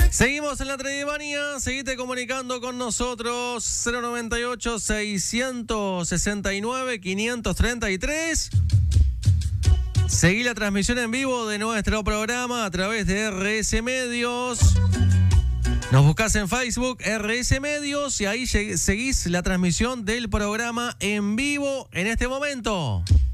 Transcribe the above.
Seguimos en la Trademanía, seguite comunicando con nosotros 098-669-533. Seguí la transmisión en vivo de nuestro programa a través de RS Medios. Nos buscás en Facebook, RS Medios, y ahí seguís la transmisión del programa en vivo en este momento.